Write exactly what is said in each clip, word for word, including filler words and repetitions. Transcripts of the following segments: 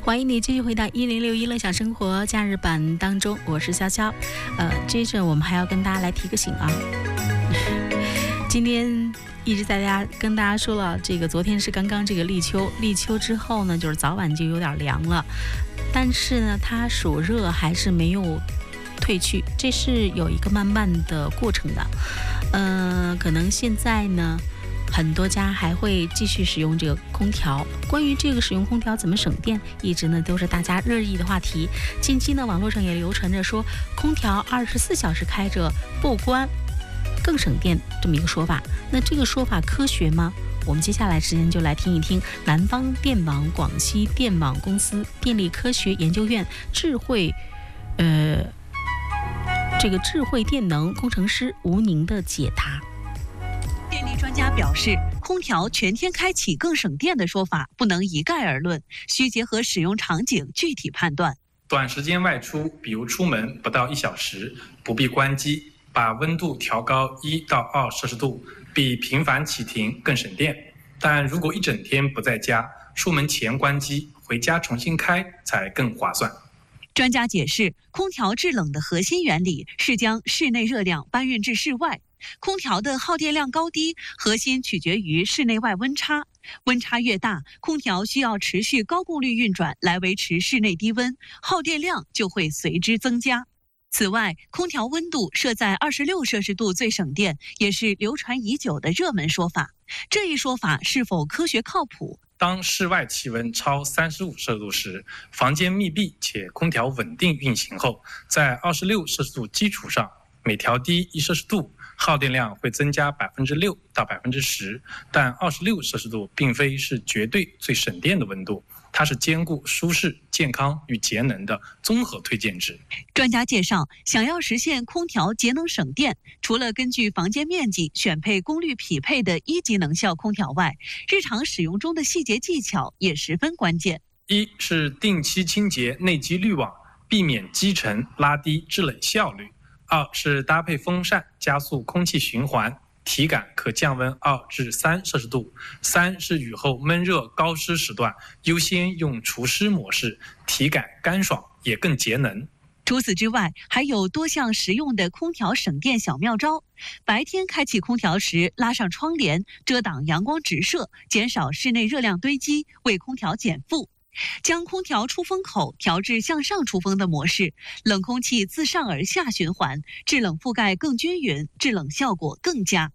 欢迎你继续回到一零六一乐享生活假日版当中，我是潇潇。呃，接着我们还要跟大家来提个醒啊，今天一直在家跟大家说了，这个昨天是刚刚这个立秋，立秋之后呢，就是早晚就有点凉了，但是呢，它暑热还是没有退去，这是有一个慢慢的过程的。呃，可能现在呢，很多家还会继续使用这个空调。关于这个使用空调怎么省电，一直呢都是大家热议的话题。近期呢，网络上也流传着说，空调二十四小时开着不关更省电这么一个说法。那这个说法科学吗？我们接下来时间就来听一听南方电网广西电网公司电力科学研究院智慧呃这个智慧电能工程师吴宁的解答。 电力专家表示，空调全天开启更省电的说法不能一概而论，需结合使用场景具体判断。 短时间外出，比如出门不到一小时，不必关机，把温度调高一到二摄氏度，比频繁启停更省电。但如果一整天不在家，出门前关机，回家重新开才更划算。 专家解释，空调制冷的核心原理是将室内热量搬运至室外。空调的耗电量高低，核心取决于室内外温差。温差越大，空调需要持续高功率运转来维持室内低温，耗电量就会随之增加。此外，空调温度设在二十六摄氏度最省电，也是流传已久的热门说法。这一说法是否科学靠谱？ 当室外气温超三十五摄氏度时，房间密闭且空调稳定运行后，在二十六摄氏度基础上，每调低一摄氏度，耗电量会增加百分之六到百分之十。但二十六摄氏度并非是绝对最省电的温度，它是兼顾舒适、健康与节能的综合推荐值。 专家介绍，想要实现空调节能省电，除了根据房间面积选配功率匹配的一级能效空调外，日常使用中的细节技巧也十分关键。 一是定期清洁内机滤网，避免积尘，拉低制冷效率。二是搭配风扇，加速空气循环，体感可降温二至三摄氏度。三是雨后闷热高湿时段，优先用除湿模式，体感干爽也更节能。 除此之外，还有多项实用的空调省电小妙招。白天开启空调时，拉上窗帘，遮挡阳光直射，减少室内热量堆积，为空调减负。将空调出风口调至向上出风的模式，冷空气自上而下循环，制冷覆盖更均匀，制冷效果更佳。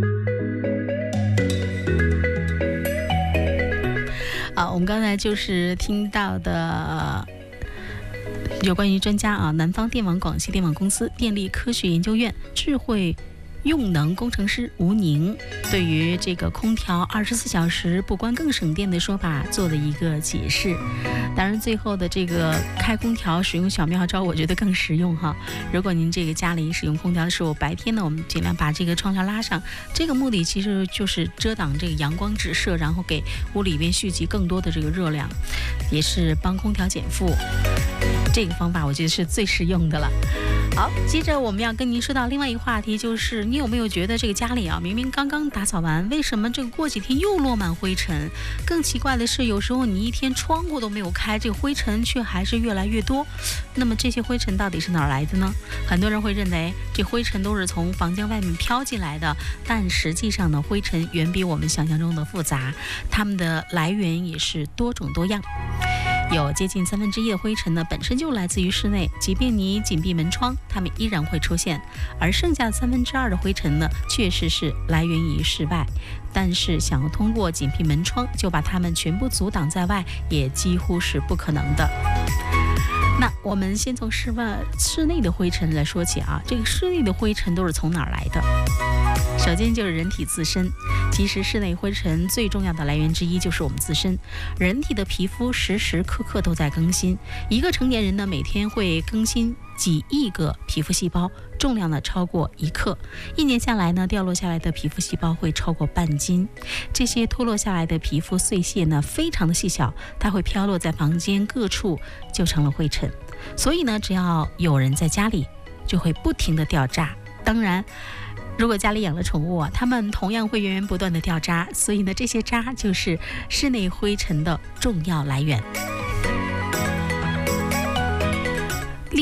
啊，我们刚才就是听到的有关于专家啊，南方电网广西电网公司电力科学研究院智慧用能工程师吴宁对于这个空调二十四小时不关更省电的说法做了一个解释。当然最后的这个开空调使用小妙招我觉得更实用哈。如果您这个家里使用空调的时候，白天呢我们尽量把这个窗帘拉上，这个目的其实就是遮挡这个阳光直射，然后给屋里边蓄积更多的这个热量，也是帮空调减负。这个方法我觉得是最实用的了。好，接着我们要跟您说到另外一个话题，就是你有没有觉得这个家里啊，明明刚刚打扫完，为什么这个过几天又落满灰尘？更奇怪的是，有时候你一天窗户都没有开，这个灰尘却还是越来越多。那么这些灰尘到底是哪儿来的呢？很多人会认为这灰尘都是从房间外面飘进来的，但实际上呢，灰尘远比我们想象中的复杂，它们的来源也是多种多样。有接近三分之一的灰尘呢，本身就来自于室内，即便你紧闭门窗，它们依然会出现。而剩下的三分之二的灰尘呢，确实是来源于室外，但是想要通过紧闭门窗就把它们全部阻挡在外，也几乎是不可能的。那我们先从室外室内的灰尘来说起啊，这个室内的灰尘都是从哪儿来的？首先就是人体自身。其实室内灰尘最重要的来源之一就是我们自身。人体的皮肤时时刻刻都在更新，一个成年人呢每天会更新几亿个皮肤细胞，重量呢超过一克，一年下来呢掉落下来的皮肤细胞会超过半斤。这些脱落下来的皮肤碎屑呢非常的细小，它会飘落在房间各处，就成了灰尘。所以呢只要有人在家里，就会不停的掉渣。当然如果家里养了宠物啊，它们同样会源源不断的掉渣，所以呢这些渣就是室内灰尘的重要来源。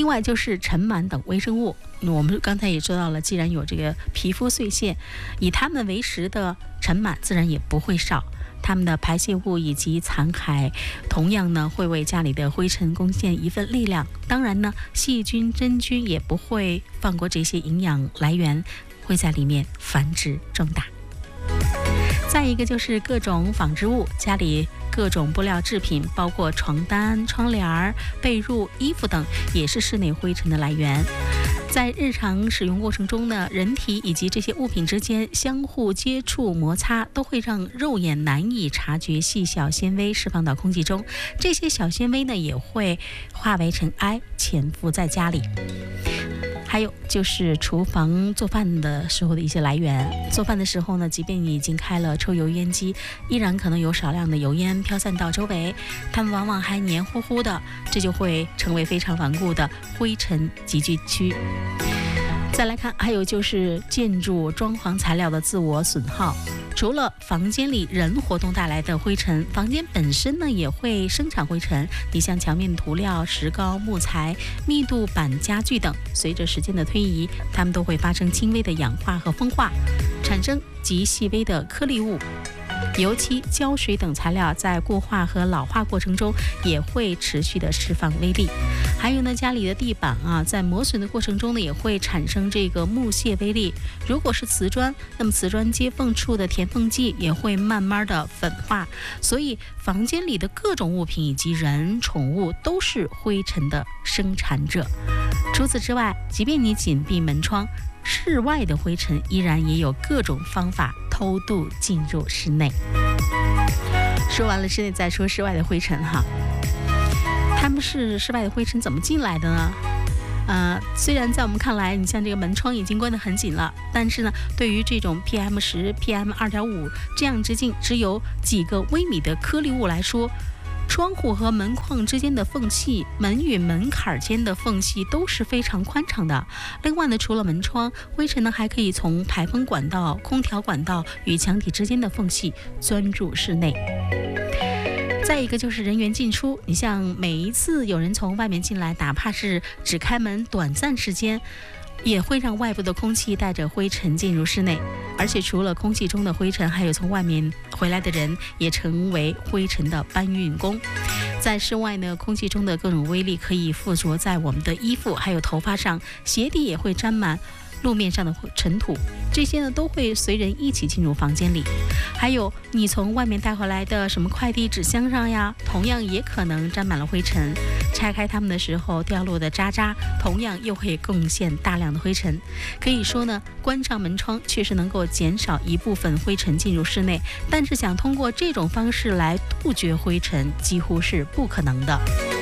另外就是尘螨等微生物，我们刚才也说到了，既然有这个皮肤碎屑，以它们为食的尘螨自然也不会少。它们的排泄物以及残骸同样呢会为家里的灰尘贡献一份力量。当然呢，细菌真菌也不会放过这些营养来源，会在里面繁殖壮大。再一个就是各种纺织物，家里各种布料制品，包括床单、窗帘、被褥、衣服等，也是室内灰尘的来源。在日常使用过程中呢，人体以及这些物品之间相互接触摩擦，都会让肉眼难以察觉细小纤维释放到空气中，这些小纤维呢也会化为尘埃潜伏在家里。还有就是厨房做饭的时候的一些来源，做饭的时候呢，即便你已经开了抽油烟机，依然可能有少量的油烟飘散到周围，它们往往还黏糊糊的，这就会成为非常顽固的灰尘集聚区。再来看，还有就是建筑装潢材料的自我损耗。除了房间里人活动带来的灰尘，房间本身呢也会生产灰尘。你像墙面涂料、石膏、木材、密度板家具等，随着时间的推移，它们都会发生轻微的氧化和风化，产生极细微的颗粒物。油漆、胶水等材料在固化和老化过程中也会持续的释放微粒。还有呢，家里的地板啊，在磨损的过程中呢，也会产生这个木屑微粒。如果是瓷砖，那么瓷砖接缝处的填缝剂也会慢慢的粉化。所以，房间里的各种物品以及人、宠物都是灰尘的生产者。除此之外，即便你紧闭门窗，室外的灰尘依然也有各种方法偷渡进入室内。说完了室内，再说室外的灰尘哈。他们是室外的灰尘怎么进来的呢？呃，虽然在我们看来，你像这个门窗已经关得很紧了，但是呢，对于这种 P M 十、P M 二点五 这样直径只有几个微米的颗粒物来说，窗户和门框之间的缝隙，门与门槛间的缝隙都是非常宽敞的。另外呢，除了门窗，灰尘呢还可以从排风管道、空调管道与墙体之间的缝隙钻入室内。再一个就是人员进出，你像每一次有人从外面进来，哪怕是只开门短暂时间，也会让外部的空气带着灰尘进入室内。而且除了空气中的灰尘，还有从外面回来的人也成为灰尘的搬运工。在室外呢，空气中的各种微粒可以附着在我们的衣服还有头发上，鞋底也会沾满路面上的尘土，这些呢都会随人一起进入房间里。还有你从外面带回来的什么快递纸箱上呀，同样也可能沾满了灰尘，拆开它们的时候掉落的渣渣同样又会贡献大量的灰尘。可以说呢，关上门窗确实能够减少一部分灰尘进入室内，但是想通过这种方式来杜绝灰尘几乎是不可能的。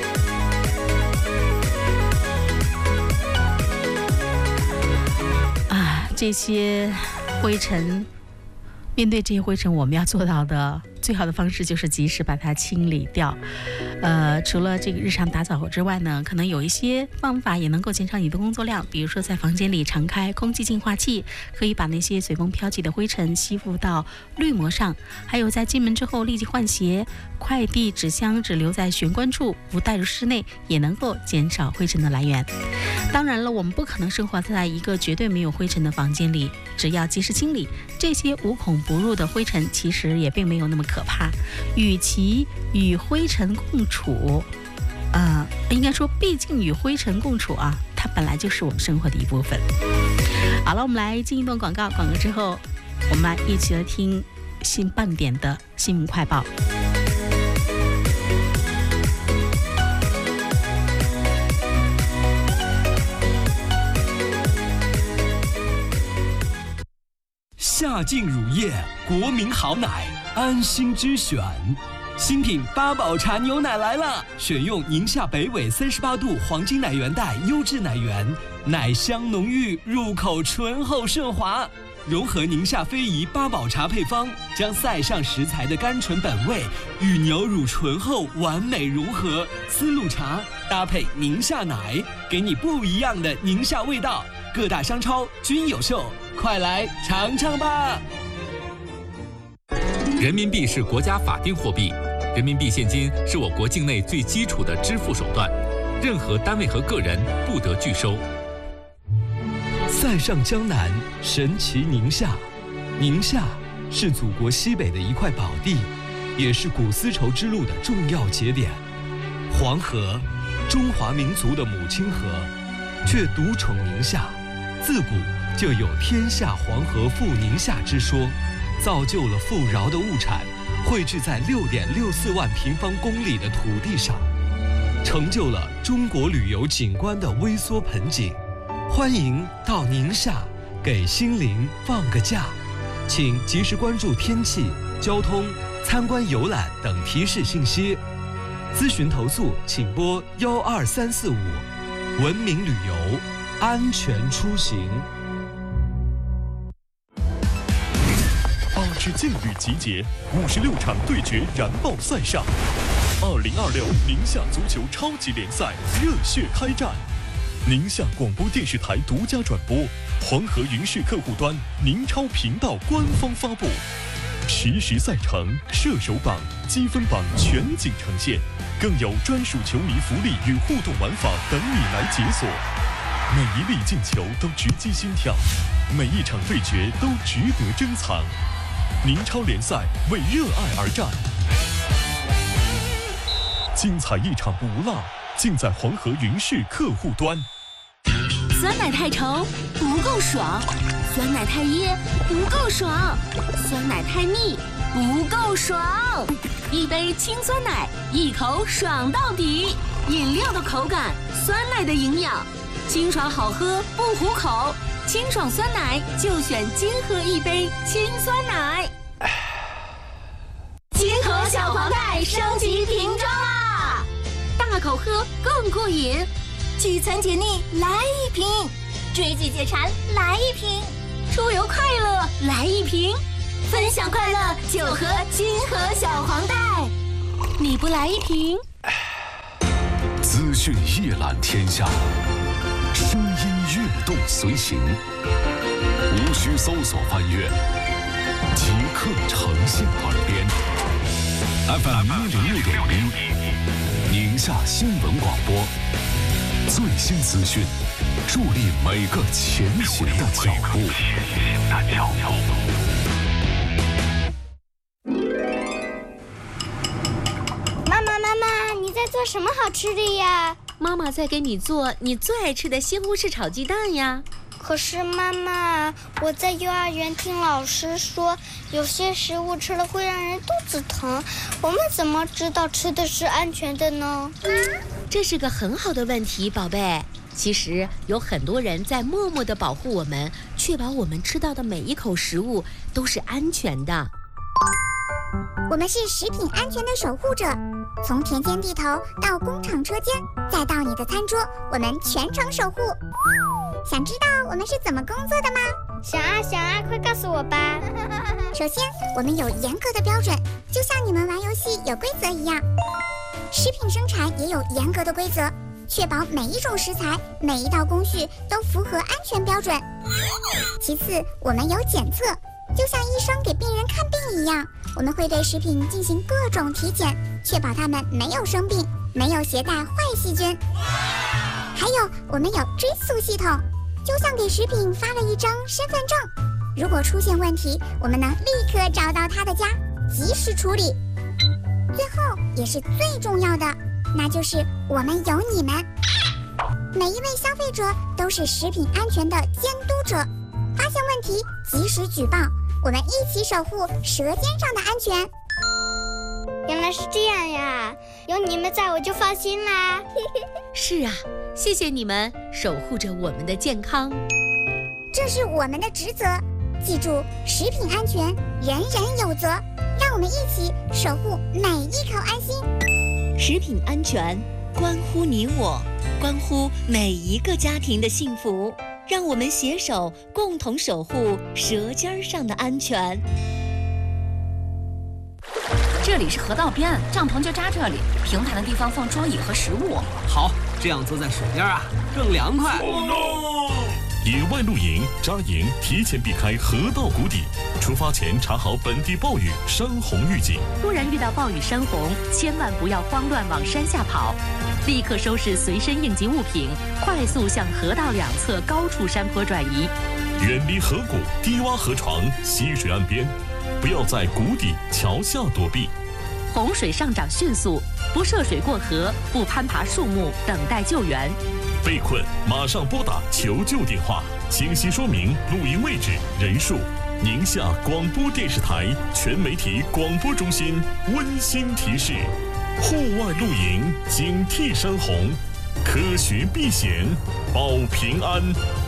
这些灰尘，面对这些灰尘，我们要做到的最好的方式就是及时把它清理掉。呃，除了这个日常打扫之外呢，可能有一些方法也能够减少你的工作量，比如说在房间里常开空气净化器，可以把那些随风飘起的灰尘吸附到滤膜上。还有在进门之后立即换鞋，快递纸箱只留在玄关处，不带入室内，也能够减少灰尘的来源。当然了，我们不可能生活在一个绝对没有灰尘的房间里，只要及时清理这些无孔不入的灰尘，其实也并没有那么可怕。与其与灰尘共处，呃，应该说毕竟与灰尘共处啊，它本来就是我们生活的一部分。好了，我们来进一段广告，广告之后我们来一起来听新半点的新闻快报。 夏劲乳业，国民好奶，安心之选。新品八宝茶牛奶来了，选用宁夏北纬三十八度黄金奶源带优质奶源，奶香浓郁，入口醇厚顺滑。融合宁夏非遗八宝茶配方，将塞上食材的甘醇本味与牛乳醇厚完美融合。丝路茶搭配宁夏奶，给你不一样的宁夏味道。各大商超均有售，快来尝尝吧！ 人民币是国家法定货币，人民币现金是我国境内最基础的支付手段。 任何单位和个人不得拒收。 塞上江南，神奇宁夏。宁夏是祖国西北的一块宝地，也是古丝绸之路的重要节点。黄河，中华民族的母亲河，却独宠宁夏。自古就有天下黄河赴宁夏之说，造就了富饶的物产汇聚在六点六四万平方公里的土地上，成就了中国旅游景观的微缩盆景。欢迎到宁夏，给心灵放个假。请及时关注天气、交通、参观游览等提示信息。咨询投诉请拨幺二三四五。文明旅游，安全出行。 八支劲旅集结，五十六场对决燃爆赛上。二零二六宁夏足球超级联赛热血开战。宁夏广播电视台独家转播，黄河云视客户端宁超频道官方发布，实时赛程、射手榜、积分榜全景呈现，更有专属球迷福利与互动玩法等你来解锁。每一粒进球都直击心跳，每一场对决都值得珍藏。宁超联赛为热爱而战，精彩一场不落，尽在黄河云视客户端。 酸奶太稠不够爽，酸奶太噎不够爽，酸奶太腻不够爽。一杯清酸奶，一口爽到底。饮料的口感，酸奶的营养，清爽好喝不糊口。清爽酸奶就选金河一杯清酸奶。金河小黄袋升级瓶装啦！大口喝更过瘾。聚餐解腻来一瓶，追剧解馋来一瓶，出游快乐来一瓶，分享快乐就喝金河小黄袋。你不来一瓶？ 资讯一览天下，声音跃动随行，无需搜索翻阅，即刻呈现耳边。F M 一零六点一，宁夏新闻广播。最新资讯，助力每个前行的脚步。 妈妈，妈妈，你在做什么好吃的呀？ 妈妈在给你做你最爱吃的西红柿炒鸡蛋呀。 可是妈妈，我在幼儿园听老师说，有些食物吃了会让人肚子疼，我们怎么知道吃的是安全的呢？ 这是个很好的问题，宝贝。其实有很多人在默默地保护我们，确保我们吃到的每一口食物都是安全的。 我们是食品安全的守护者，从田间地头到工厂车间，再到你的餐桌，我们全程守护。想知道我们是怎么工作的吗？ 想啊想啊，快告诉我吧。 首先，我们有严格的标准，就像你们玩游戏有规则一样。食品生产也有严格的规则，确保每一种食材、每一道工序都符合安全标准。其次，我们有检测，就像医生给病人看病一样，我们会对食品进行各种体检，确保它们没有生病，没有携带坏细菌。还有，我们有追溯系统，就像给食品发了一张身份证，如果出现问题，我们能立刻找到他的家，及时处理。最后也是最重要的，那就是我们有你们。每一位消费者都是食品安全的监督者，发现问题及时举报，我们一起守护舌尖上的安全。 原来是这样呀，有你们在我就放心啦。 是啊，谢谢你们守护着我们的健康， 这是我们的职责。记住，食品安全人人有责，让我们一起守护每一口安心。 食品安全关乎你我，关乎每一个家庭的幸福，让我们携手共同守护舌尖上的安全。 这里是河道边，帐篷就扎这里，平坦的地方放桌椅和食物。 好，这样坐在水边啊，更凉快。Oh no! 野外露营扎营，提前避开河道谷底，出发前查好本地暴雨、山洪预警。 突然遇到暴雨山洪，千万不要慌乱往山下跑。 立刻收拾随身应急物品，快速向河道两侧高处山坡转移。 远离河谷、低洼河床、溪水岸边，不要在谷底、桥下躲避。 洪水上涨迅速，不涉水过河，不攀爬树木，等待救援。 被困马上拨打求救电话，清晰说明露营位置、人数。宁夏广播电视台全媒体广播中心温馨提示：户外露营，警惕山洪，科学避险，保平安。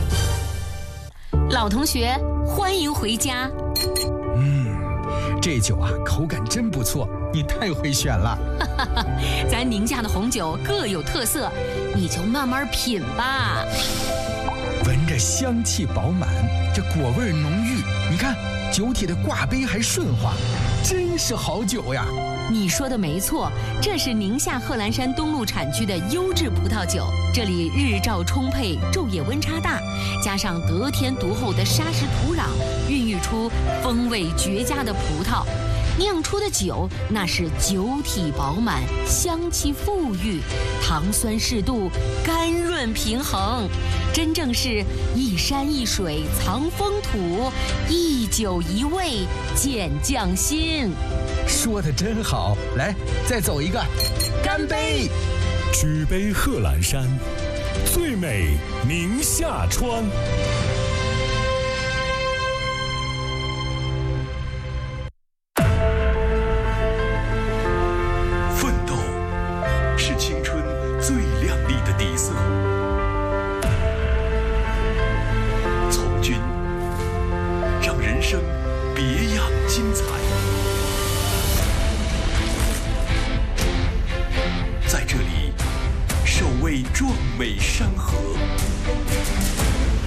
老同学，欢迎回家。 嗯，这酒啊，口感真不错，你太会选了。 咱宁夏的红酒各有特色，你就慢慢品吧。 闻着香气饱满，这果味浓郁，你看酒体的挂杯还顺滑，真是好酒呀。 你说的没错，这是宁夏贺兰山东麓产区的优质葡萄酒，这里日照充沛，昼夜温差大，加上得天独厚的沙石土壤，孕育出风味绝佳的葡萄。酿出的酒那是酒体饱满，香气馥郁，糖酸适度，甘润平衡，真正是一山一水藏风土，一酒一味见匠心。 说得真好，来，再走一个，干杯！ 举杯贺兰山，最美宁夏川。 奋斗是青春最亮丽的底色，从军让人生别样精彩。在这里，守卫壮美山河，